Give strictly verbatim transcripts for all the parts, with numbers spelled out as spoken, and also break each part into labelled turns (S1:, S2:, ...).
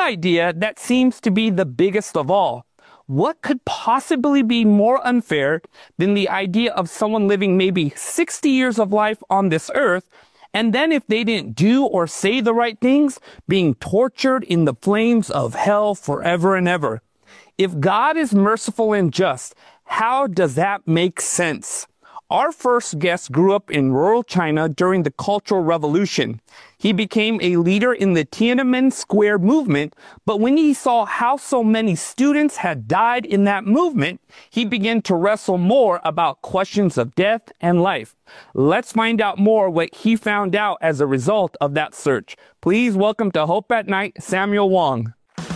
S1: idea that seems to be the biggest of all. What could possibly be more unfair than the idea of someone living maybe sixty years of life on this earth, and then if they didn't do or say the right things, being tortured in the flames of hell forever and ever? If God is merciful and just, how does that make sense? Our first guest grew up in rural China during the Cultural Revolution. He became a leader in the Tiananmen Square movement, but when he saw how so many students had died in that movement, he began to wrestle more about questions of death and life. Let's find out more what he found out as a result of that search. Please welcome to Hope at Night, Samuel Wong.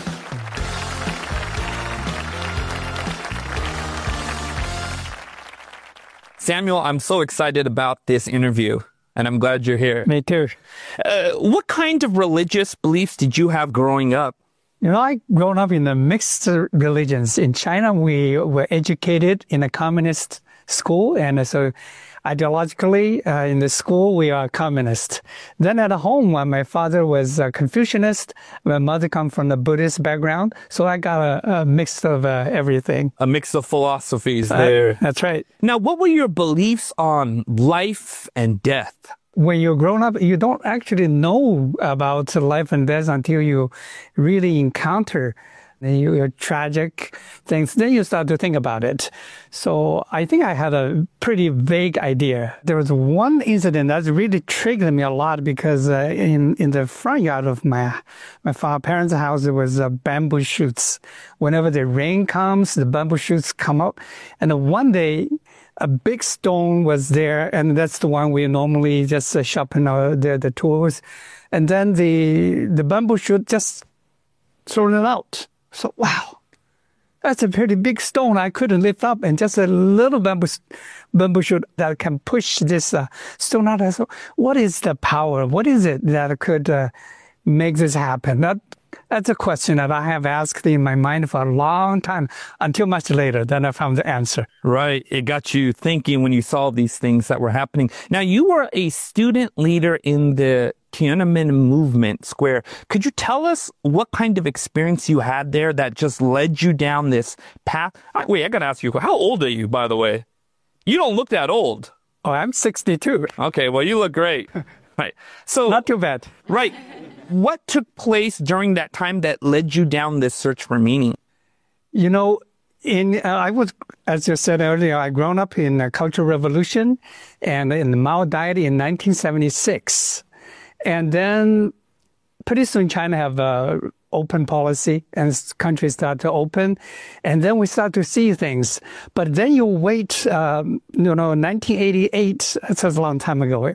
S1: Samuel, I'm so excited about this interview, and I'm glad you're here.
S2: Me too.
S1: Uh, what kind of religious beliefs did you have growing up?
S2: You know, I grown up in the mixed religions. In China, we were educated in a communist school, and so ideologically, uh, in the school, we are communist. Then at home, uh, my father was a Confucianist. My mother comes from the Buddhist background. So I got a, a mix of uh, everything.
S1: A mix of philosophies there.
S2: Uh, that's right.
S1: Now, what were your beliefs on life and death?
S2: When you're grown up, you don't actually know about life and death until you really encounter your tragic things. Then you start to think about it. So I think I had a pretty vague idea. There was one incident that really triggered me a lot because uh, in in the front yard of my my father's parents' house, there was uh, bamboo shoots. Whenever the rain comes, the bamboo shoots come up. And uh, one day, a big stone was there, and that's the one we normally just uh, sharpen our, the, the tools. And then the the bamboo shoot just thrown it out. So, wow, that's a pretty big stone I couldn't lift up, and just a little bamboo, bamboo shoot that can push this uh, stone out. So what is the power? What is it that could uh, make this happen? That, that's a question that I have asked in my mind for a long time, until much later, then I found the answer.
S1: Right. It got you thinking when you saw these things that were happening. Now, you were a student leader in the Tiananmen movement square. Could you tell us what kind of experience you had there that just led you down this path? Wait, I got to ask you, how old are you, by the way? You don't look that old.
S2: Oh, I'm sixty-two.
S1: Okay, well, you look great. Right. So,
S2: not too bad.
S1: Right. What took place during that time that led you down this search for meaning?
S2: You know, in uh, I was, as you said earlier, I grown up in the Cultural Revolution, and in Mao died in nineteen seventy-six. And then pretty soon China have a open policy and countries start to open. And then we start to see things. But then you wait, um, you know, nineteen eighty-eight, that's a long time ago.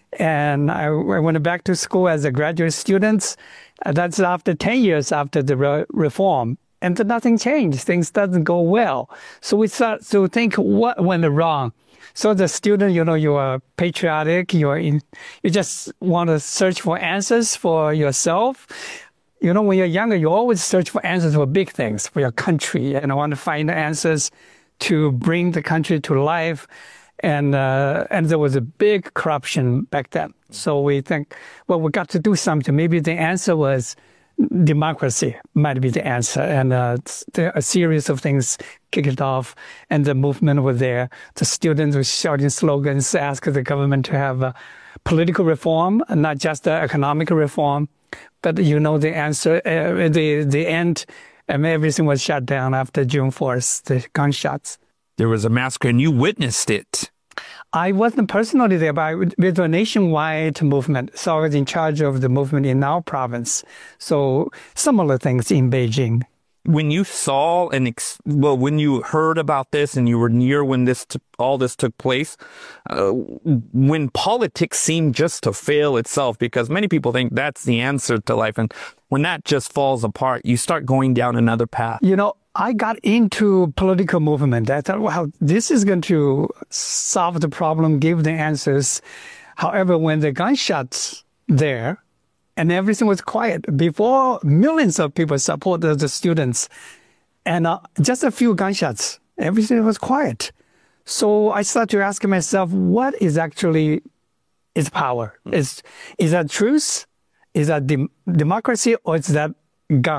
S2: And I, I went back to school as a graduate student. That's after ten years after the re reform. And then nothing changed. Things doesn't go well. So we start to think, what went wrong? So the student, you know, you are patriotic, you are in, you just want to search for answers for yourself. You know, when you're younger, you always search for answers for big things, for your country, and I want to find answers to bring the country to life. And, uh, and there was a big corruption back then. So we think, well, we got to do something. Maybe the answer was democracy might be the answer. And uh, there are a series of things kicked off, and the movement was there. The students were shouting slogans, asking the government to have uh, political reform, and not just uh, economic reform. But you know the answer, uh, the, the end, and everything was shut down after June fourth, the gunshots.
S1: There was a massacre, and you witnessed it.
S2: I wasn't personally there, but with a nationwide movement. So I was in charge of the movement in our province. So similar things in Beijing.
S1: When you saw and ex well, when you heard about this and you were near when this t all this took place, uh, when politics seemed just to fail itself, because many people think that's the answer to life, and when that just falls apart, you start going down another path.
S2: You know, I got into political movement. I thought, wow, this is going to solve the problem, give the answers. However, when the gunshots there, and everything was quiet, before millions of people supported the students, and uh, just a few gunshots, everything was quiet. So I started to ask myself, what is actually its power? Is, is that truth? Is that dem democracy, or is that gun?